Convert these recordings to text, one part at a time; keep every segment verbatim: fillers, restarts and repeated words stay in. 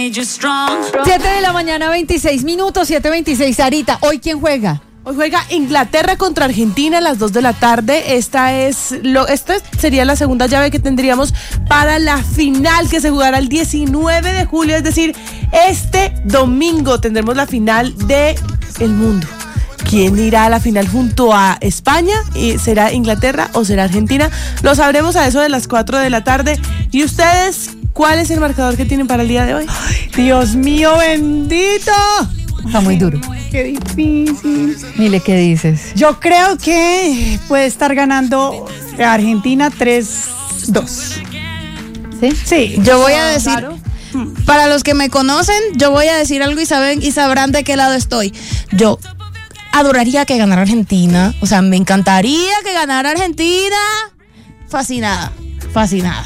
siete de la mañana, veintiséis minutos, siete veintiséis. Sarita, ¿hoy quién juega? Hoy juega Inglaterra contra Argentina a las dos de la tarde. Esta es lo, esta sería la segunda llave que tendríamos para la final que se jugará el diecinueve de julio, es decir, este domingo tendremos la final de el mundo. ¿Quién irá a la final junto a España? ¿Será Inglaterra o será Argentina? Lo sabremos a eso de las cuatro de la tarde. ¿Y ustedes cuál es el marcador que tienen para el día de hoy? Ay, Dios mío bendito. Está muy duro. Qué difícil. Mire, ¿qué dices? Yo creo que puede estar ganando Argentina tres dos. ¿Sí? Sí. Yo voy a decir, Claro. para los que me conocen, yo voy a decir algo y saben y sabrán de qué lado estoy. Yo adoraría que ganara Argentina. O sea, me encantaría que ganara Argentina. Fascinada, fascinada.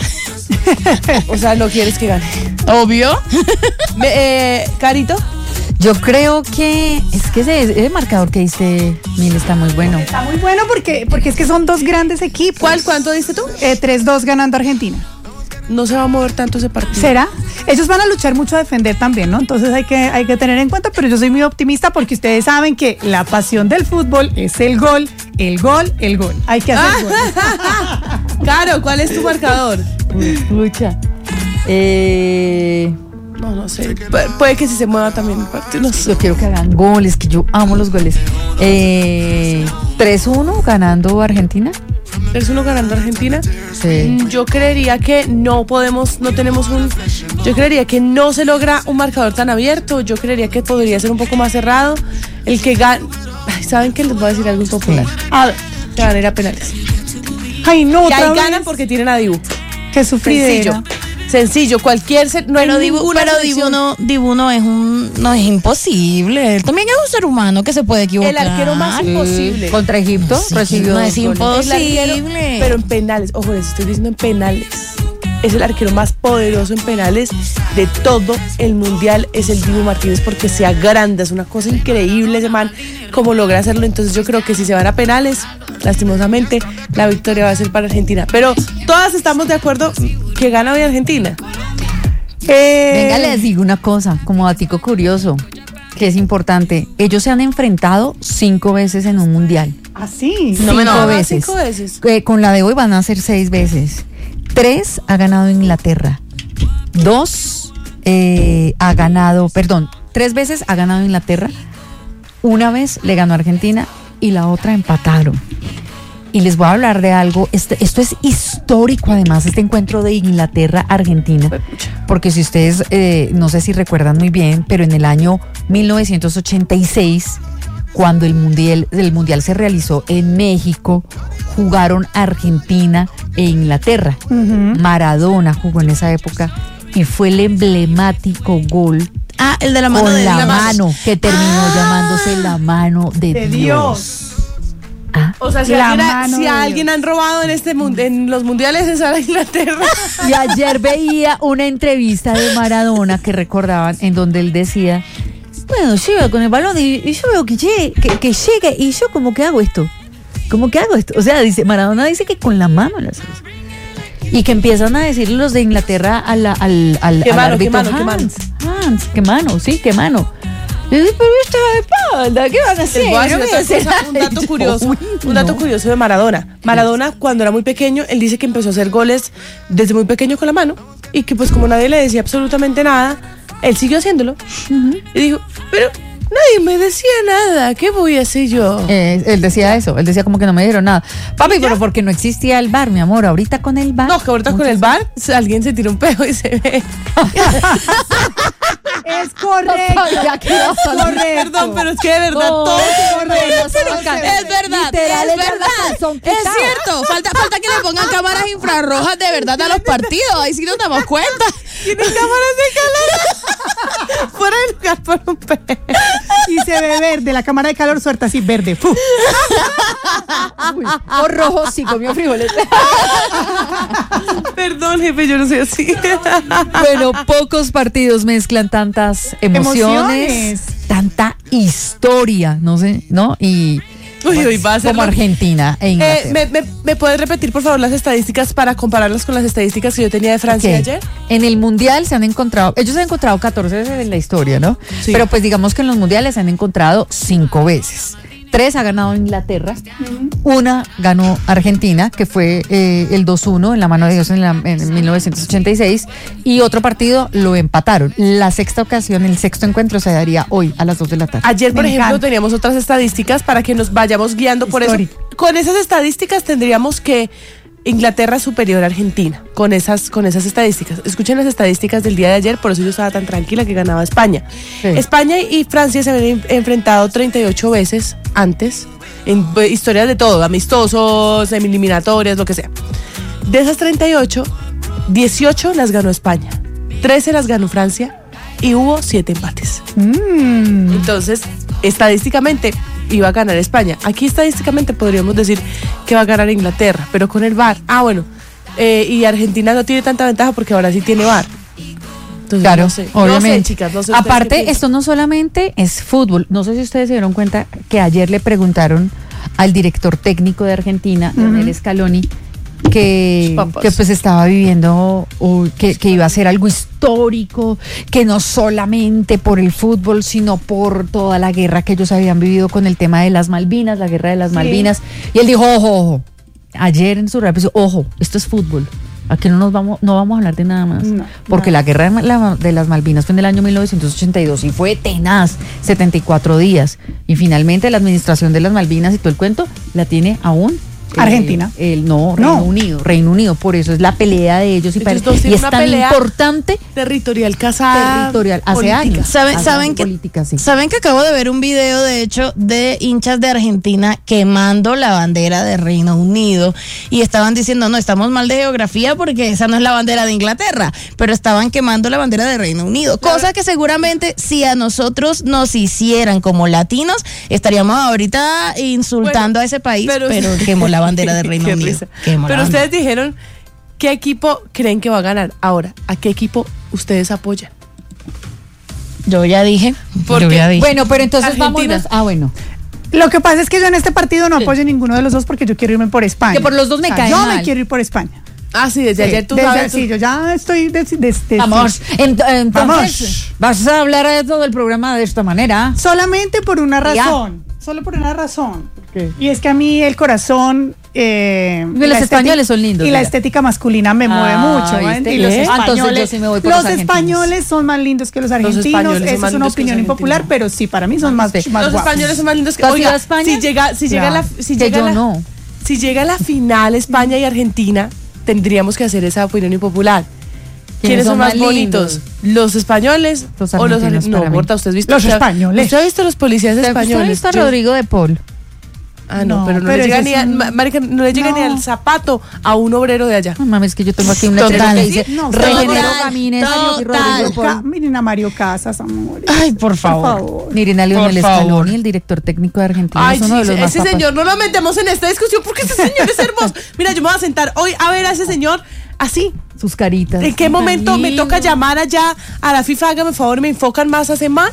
O sea, no quieres que gane. Obvio. eh, Carito. Yo creo que es que ese, ese marcador que dice Mil está muy bueno. Está muy bueno porque, porque es que son dos grandes equipos. ¿Cuál, cuánto diste tú? Eh, tres dos ganando Argentina. No se va a mover tanto ese partido. ¿Será? Ellos van a luchar mucho a defender también, ¿no? Entonces hay que, hay que tener en cuenta, pero yo soy muy optimista porque ustedes saben que la pasión del fútbol es el gol, el gol, el gol. Hay que hacer gol. Caro, ¿cuál es tu marcador? Escucha. Eh, No, no sé. Pu- puede que si se mueva también el partido. No sé. yo quiero que hagan goles, que yo amo los goles. Eh, tres uno ganando Argentina. ¿tres uno ganando Argentina? Sí. Yo creería que no podemos, no tenemos un... Yo creería que no se logra un marcador tan abierto. Yo creería que podría ser un poco más cerrado. El que gana... ¿Saben qué? Les voy a decir algo impopular. A ver. Que van a ir a penales. Ay, no, Y otra ahí vez. ganan porque tienen a Dibu. Qué sufridera. Sencillo. Sencillo. Cualquier... se- No hay Pero Dibu, ninguna pero selección. Dibu no, Dibu no es un, no es imposible. Él también es un ser humano que se puede equivocar. El arquero más imposible. Contra Egipto Sí, recibió no dos es goles. imposible. El arquero, pero en penales, ojo, les estoy diciendo en penales. Es el arquero más poderoso en penales de todo el mundial, es el Dibu Martínez, porque se agranda, es una cosa increíble ese man, como logra hacerlo. Entonces yo creo que si se van a penales, lastimosamente, la victoria va a ser para Argentina. Pero todas estamos de acuerdo que gana hoy Argentina. Eh, Venga, les digo una cosa, como datico curioso, que es importante. Ellos se han enfrentado cinco veces en un mundial. Así. Cinco no, veces. cinco veces. Eh, con la de hoy van a ser seis veces. Tres ha ganado Inglaterra. Dos eh, ha ganado, perdón, tres veces ha ganado Inglaterra. Una vez le ganó a Argentina y la otra empataron. Y les voy a hablar de algo. Este, esto es histórico, además, este encuentro de Inglaterra-Argentina. Porque si ustedes, eh, no sé si recuerdan muy bien, pero en el año mil novecientos ochenta y seis, cuando el mundial, el mundial se realizó en México, jugaron Argentina e Inglaterra. Ujú. Maradona jugó en esa época y fue el emblemático gol Ah, el de la mano con de la la mano que terminó Ah. llamándose la mano de, De Dios. Dios. Ah, O sea, si, La alguien, ha- mano si de a alguien Dios. han robado en este mun- en los mundiales es a Inglaterra. Y ayer veía una entrevista de Maradona que recordaban en donde él decía, bueno, llega con el balón y, y yo veo que llegue, que, que llegue y yo como que hago esto, como que hago esto. O sea, dice Maradona dice que con la mano lo hace. Y que empiezan a decir los de Inglaterra a la, al, al, ¿Qué al mano, árbitro, qué mano, qué mano? Hans, Hans, qué mano, sí, qué mano. Y dice, pero esta de espalda, ¿qué van a hacer? Les voy a decir No otra me hacen cosa, un nada". dato Yo, curioso, uy, un dato no. curioso de Maradona. Maradona, cuando era muy pequeño, él dice que empezó a hacer goles desde muy pequeño con la mano y que pues como nadie le decía absolutamente nada, él siguió haciéndolo. Y dijo, pero nadie me decía nada, ¿qué voy a hacer yo? Eh, él decía eso, él decía como que no me dieron nada. Papi, pero porque no existía el bar, mi amor. Ahorita con el bar. No, que ahorita con el bar alguien se tira un pedo y se ve. Es correcto. Ya quedó Es correcto. Perdón, pero es que de verdad No, todo no, no, se no, ve. no, no, Es verdad, Literal, es ella verdad, la calzón es quitada. cierto. Falta, falta que le pongan cámaras infrarrojas de verdad a los partidos. Ahí sí nos damos cuenta. Tienen cámaras de calor. Fuera de lugar por un pedo. Y se ve verde, la cámara de calor suelta así verde. ¡Fu! Uy, o rojo, sí, comió frijoles. Perdón, jefe, yo no soy así. Bueno, pocos partidos mezclan tantas emociones, Emociones. tanta historia, no sé, ¿no? Y, Uy, uy, va a ser como lo- Argentina e Eh, Inglaterra. ¿me, me, me puedes repetir, por favor, las estadísticas para compararlas con las estadísticas que yo tenía de Francia Ok. ayer? En el mundial se han encontrado, ellos han encontrado catorce veces en la historia, ¿no? Sí. Pero pues digamos que en los mundiales se han encontrado cinco veces. Tres ha ganado Inglaterra, una ganó Argentina, que fue eh, el dos uno en la mano de Dios en, la, en mil novecientos ochenta y seis, y otro partido lo empataron. La sexta ocasión, el sexto encuentro se daría hoy a las dos de la tarde. Ayer, por Me ejemplo, encanta. teníamos otras estadísticas para que nos vayamos guiando por Histórico. eso. Con esas estadísticas tendríamos que Inglaterra es superior a Argentina, con esas, con esas estadísticas. Escuchen las estadísticas del día de ayer, por eso yo estaba tan tranquila que ganaba España. Sí. España y Francia se habían enfrentado treinta y ocho veces antes, en eh, historias de todo, amistosos, eliminatorias, lo que sea. De esas treinta y ocho, dieciocho las ganó España, trece las ganó Francia y hubo siete empates. Mm. Entonces, estadísticamente iba a ganar España. Aquí estadísticamente podríamos decir que va a ganar Inglaterra, pero con el V A R. Ah, bueno. eh, y Argentina no tiene tanta ventaja porque ahora sí tiene V A R. Entonces, Claro, no sé, obviamente. No sé, chicas, no sé ustedes qué Aparte, piensan. esto no solamente es fútbol. No sé si ustedes se dieron cuenta que ayer le preguntaron al director técnico de Argentina, Lionel Scaloni, que, Papas. que pues estaba viviendo, uy, que, que iba a ser algo histórico, que no solamente por el fútbol, sino por toda la guerra que ellos habían vivido con el tema de las Malvinas, la guerra de las Malvinas. Y él dijo, ojo, ojo, ayer en su rap dijo, ojo, esto es fútbol. Aquí no nos vamos, no vamos a hablar de nada más. No, porque la guerra de, la- de las Malvinas fue en el año mil novecientos ochenta y dos y fue tenaz, setenta y cuatro días. Y finalmente la administración de las Malvinas y todo el cuento la tiene aún eh, Argentina. el, no, Reino No. Unido. Reino Unido, por eso es la pelea de ellos. Y, Ellos para- dos y tienen es una tan pelea importante Territorial, casada. territorial. Hace política. años. ¿Saben, Hace saben años que, política, sí. saben que acabo de ver un video, de hecho, de hinchas de Argentina quemando la bandera de Reino Unido y estaban diciendo, no, estamos mal de geografía porque esa no es la bandera de Inglaterra, pero estaban quemando la bandera de Reino Unido, cosa que seguramente si a nosotros nos hicieran como latinos, estaríamos ahorita insultando Bueno, a ese país, pero- pero, quemó la bandera de Reino Qué Unido. risa. Quemó la Pero bandera. ustedes dijeron, ¿qué equipo creen que va a ganar? Ahora, ¿a qué equipo ustedes apoyan? Yo ya dije, ¿Por yo qué? ya dije. Bueno, pero entonces Argentina. vámonos. Ah, bueno. Lo que pasa es que yo en este partido no apoyo ninguno de los dos porque yo quiero irme por España. Que por los dos me O sea, caen Yo mal. me quiero ir por España. Ah, sí, desde Sí, ayer tú desde- sabes. Sí, yo ya estoy... de- de- de- Vamos. Ent- entonces, Vamos. vas a hablar de todo el programa de esta manera. Solamente por una Ya. razón. Solo por una razón. qué? Y es que a mí el corazón... Eh, Y los la españoles estética- son lindos, Y la mira. estética masculina me mueve Ah, mucho. ¿eh? ¿viste? Y los ¿Eh? Ah, entonces yo españoles, sí me voy por los los argentinos. españoles son más lindos que los argentinos. españoles son Esa más es una lindos que los opinión impopular, argentinos. pero sí, para mí son más, Sí. más Los guapos. españoles son más lindos que ¿Tú has Oiga, ido a España? Si llega, si llega Claro. la, si Que llega yo la, no. si llega la final España y Argentina, tendríamos que hacer esa opinión impopular. ¿Quiénes son más bonitos? ¿Los españoles Los o los argentinos argentinos? No, para mí. Borta, ¿usted has visto? Los usted- españoles. ¿Usted ha visto los policías ¿Usted ha españoles? visto a Yo- Rodrigo de Paul? Ah, no, No, pero no pero le llega, ese ni, es a, un- ma- marica, no le llega No. ni al zapato a un obrero de allá. No mames, que yo tengo aquí un Total. letrero que dice No, Regenero total, Gamines total. y Rodrigo Mario Paul. Ca- miren a Mario Casas, amores. Ay, por favor. Por favor. Miren a Leonel Por favor. Scaloni, el director técnico de Argentina. Ay, es uno sí, de los ese más papas. señor, no lo metemos en esta discusión porque ese señor es hermoso. Mira, yo me voy a sentar hoy a ver a ese señor así. Sus caritas. ¿En qué Tan momento me lindo. toca llamar allá a la FIFA? Hágame favor, me enfocan más a ese man.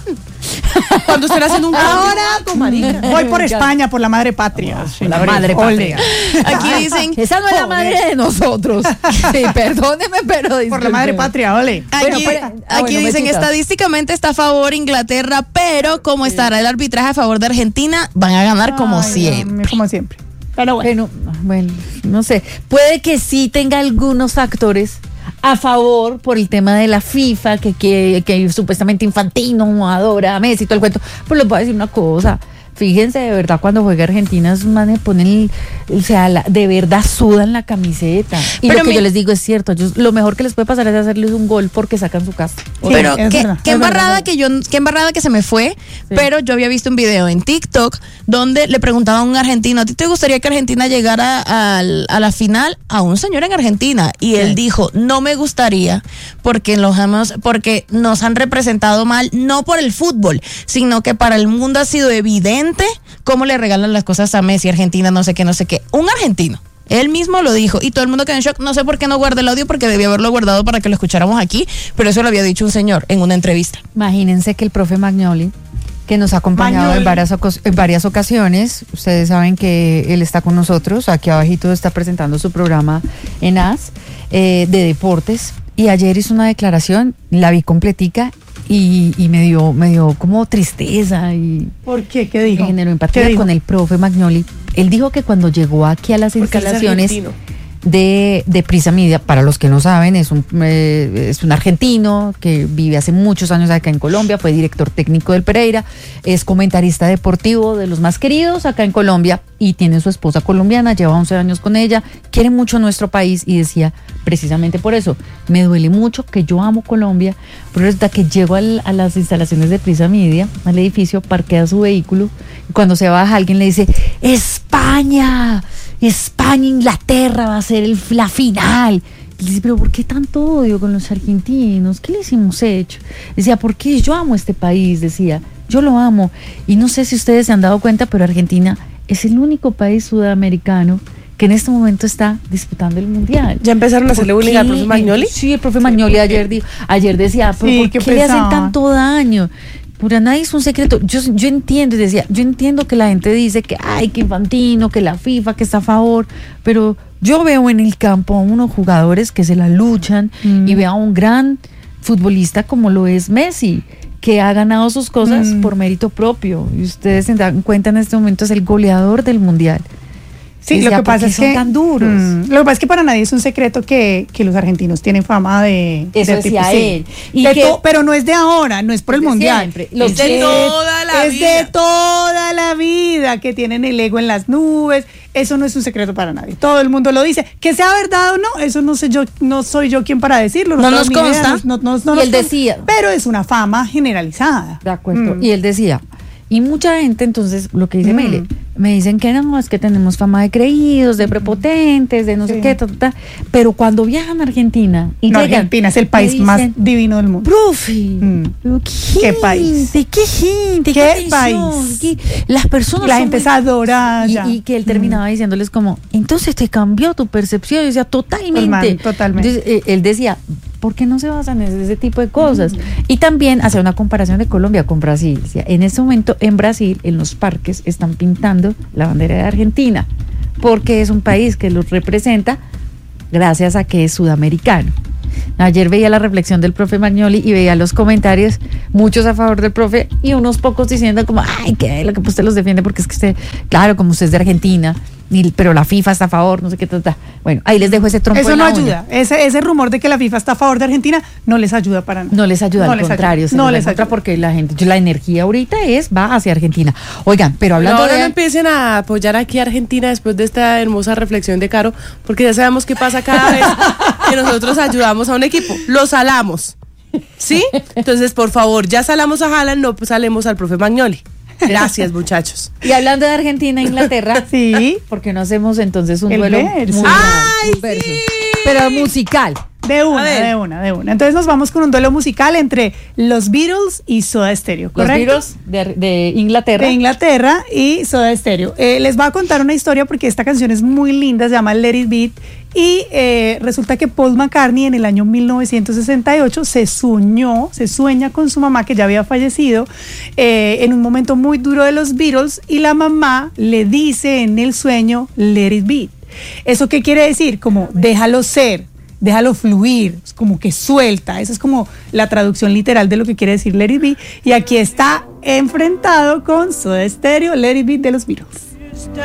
Cuando estén haciendo un Ahora, con marica. voy por España, por la madre patria. Sí, la hombre, madre ole. patria. Aquí dicen, Esa no es la Joder. madre de nosotros. Sí, perdóneme, pero Por la discúlpeme. madre patria, ole. Aquí, Bueno, pero- ah, aquí bueno, dicen besitos. estadísticamente está a favor Inglaterra, pero como estará el arbitraje a favor de Argentina, van a ganar como Ay, siempre. Dios, como siempre. Pero bueno. Bueno, bueno, no sé. Puede que sí tenga algunos factores a favor por el tema de la FIFA, que, que, que supuestamente Infantino adora a Messi y todo el cuento. Pues les voy a decir una cosa. Fíjense, de verdad, cuando juega Argentina, esos manes ponen, el- o sea, la- de verdad sudan la camiseta. Y Pero lo que mi- yo les digo es cierto. Ellos- lo mejor que les puede pasar es hacerles un gol porque sacan su casa. Sí, Pero es qué, verdad, qué es embarrada verdad. que yo, qué embarrada que se me fue, pero yo había visto un video en TikTok donde le preguntaba a un argentino, ¿a ti te gustaría que Argentina llegara al- a la final? A un señor en Argentina. Y él dijo, no me gustaría porque los hemos, porque nos han representado mal, no por el fútbol, sino que para el mundo ha sido evidente cómo le regalan las cosas a Messi, Argentina, no sé qué, no sé qué. Un argentino. Él mismo lo dijo y todo el mundo quedó en shock. No sé por qué no guardé el audio porque debía haberlo guardado para que lo escucháramos aquí, pero eso lo había dicho un señor en una entrevista. Imagínense que el profe Magnoli que nos ha acompañado Magnoli. en varias, ocos- en varias ocasiones. Ustedes saben que él está con nosotros, aquí abajito está presentando su programa en A S eh, de deportes, y ayer hizo una declaración, la vi completica y, y me dio me dio como tristeza y ¿Por qué? ¿Qué me dijo? generó ¿Qué empatía dijo? con el profe Magnoli. Él dijo que cuando llegó aquí a las Porque él es instalaciones argentino. de, de Prisa Media, para los que no saben, es un, eh, es un argentino que vive hace muchos años acá en Colombia, fue director técnico del Pereira, es comentarista deportivo de los más queridos acá en Colombia y tiene su esposa colombiana, lleva once años con ella, quiere mucho nuestro país y decía, precisamente por eso, me duele mucho que yo amo Colombia, pero resulta que llego al, a las instalaciones de Prisa Media, al edificio, parquea su vehículo y cuando se baja alguien le dice, ¡España! España, Inglaterra va a ser el, la final. Y dice, pero ¿por qué tanto odio con los argentinos? ¿Qué les hemos hecho? Decía, porque yo amo este país, decía, yo lo amo. Y no sé si ustedes se han dado cuenta, pero Argentina es el único país sudamericano que en este momento está disputando el mundial. ¿Ya empezaron a hacerle ¿Por bullying al qué? profe Magnoli? Sí, el profe Magnoli ayer, di- ayer decía, ¿pero Sí, ¿por qué qué le hacen pesado. tanto daño? Para nadie es un secreto. Yo, yo entiendo, y decía, yo entiendo que la gente dice que, ay, que Infantino, que la FIFA, que está a favor, pero yo veo en el campo a unos jugadores que se la luchan Mm. y veo a un gran futbolista como lo es Messi, que ha ganado sus cosas Mm. por mérito propio. Y ustedes se dan cuenta en este momento es el goleador del mundial. Sí, Decía, lo que ¿por pasa qué es son que tan duros? mm, lo que pasa es que para nadie es un secreto que, que los argentinos tienen fama de Eso de decía tipo, sí. él. Y De que- to- pero no es de ahora, no es por el De mundial. siempre. Los Es de toda la es vida. de toda la vida que tienen el ego en las nubes. Eso no es un secreto para nadie. Todo el mundo lo dice. Que sea verdad o no, eso no sé yo, no soy yo quien para decirlo. No tengo nos ni idea, consta. no- no- no Y nos él consta. decía- Pero es una fama generalizada. De acuerdo. Mm. Y él decía, y mucha gente entonces, lo que dice Mm. Mele, me dicen que no, es que tenemos fama de creídos, de prepotentes, de no sé Sí. qué, ta, ta, ta. Pero cuando viajan a Argentina y No, llegan, Argentina es el me país más dicen, divino del mundo. profe, Mm. pero ¿qué, ¿Qué país? gente? ¿Qué gente? ¿Qué atención? país? ¿Qué- Las personas La son gente muy- es adorada. y, ya. y que él terminaba diciéndoles como, entonces te cambió tu percepción. Y decía, totalmente. Total- totalmente. Entonces, eh, él decía, ¿por qué no se basan en ese tipo de cosas? Y también hace una comparación de Colombia con Brasil. Decía, en este momento en Brasil, en los parques, están pintando la bandera de Argentina, porque es un país que los representa gracias a que es sudamericano. Ayer veía la reflexión del profe Magnoli y veía los comentarios, muchos a favor del profe y unos pocos diciendo como, ay, que lo que usted los defiende porque es que usted, claro, como usted es de Argentina, y- pero la FIFA está a favor, no sé qué, ta, ta. Bueno, ahí les dejo ese trompo Eso en no la uña. ayuda. Ese, ese rumor de que la FIFA está a favor de Argentina no les ayuda para nada. No les ayuda, No al les contrario, ayuda. se No les les contra ayuda. porque la gente, la energía ahorita es, va hacia Argentina. Oigan, pero Pero hablando ahora de... no empiecen a apoyar aquí a Argentina después de esta hermosa reflexión de Caro, porque ya sabemos qué pasa cada vez que nosotros ayudamos a un equipo. Lo salamos. ¿Sí? Entonces, por favor, ya salamos a Haaland, no pues, salemos al profe Magnoli. Gracias, muchachos. Y hablando de Argentina e Inglaterra, Sí. ¿por qué no hacemos entonces un El duelo verso. mundial, ¡Ay, un verso? sí! Pero musical. De A una, ver. de una, de una. Entonces nos vamos con un duelo musical entre los Beatles y Soda Stereo, Los ¿correcto? Beatles de, de Inglaterra. De Inglaterra y Soda Stereo. Eh, les voy a contar una historia porque esta canción es muy linda, se llama Let It Be. Y eh, resulta que Paul McCartney en el año mil novecientos sesenta y ocho se soñó, se sueña con su mamá que ya había fallecido eh, en un momento muy duro de los Beatles y la mamá le dice en el sueño Let It Be. ¿Eso qué quiere decir? Como déjalo ser, déjalo fluir, es como que suelta. Esa es como la traducción literal de lo que quiere decir Let It Be. Y aquí está enfrentado con Soda Stereo, Let It Be de los Beatles.